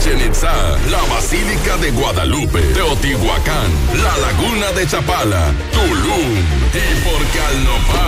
Chichén Itzá, la Basílica de Guadalupe, Teotihuacán, la Laguna de Chapala, Tulum y Porque al Nopal